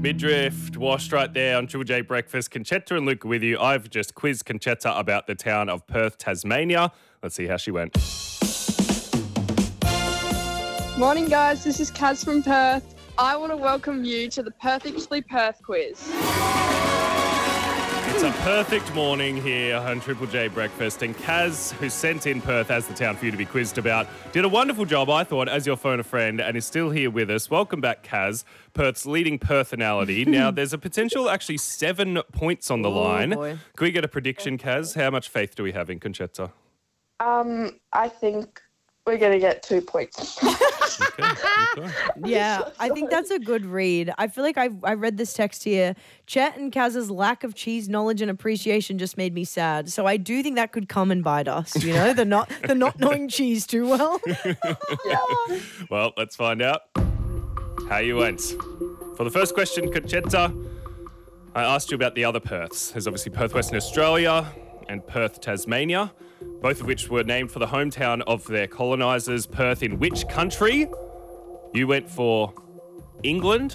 Midriff washed right there on Triple J Breakfast. Conchetta and Luke with you. I've just quizzed Conchetta about the town of Perth, Tasmania. Let's see how she went. Morning, guys. This is Kaz from Perth. I want to welcome you to the Perfectly Perth quiz. It's a perfect morning here on Triple J Breakfast, and Kaz, who sent in Perth as the town for you to be quizzed about, did a wonderful job, I thought, as your phone a friend, and is still here with us. Welcome back, Kaz, Perth's leading personality. Now, there's a potential actually 7 points on the line. Boy. Can we get a prediction, Kaz? How much faith do we have in Conchetta? I think we're going to get 2 points. Okay. Yeah, I think that's a good read. I feel like I read this text here. Chet and Kaz's lack of cheese knowledge and appreciation just made me sad. So I do think that could come and bite us, you know, the not knowing cheese too well. Well, let's find out how you went. For the first question, Conchetta, I asked you about the other Perths. There's obviously Perth, Western Australia and Perth, Tasmania, both of which were named for the hometown of their colonisers. Perth in which country? You went for England.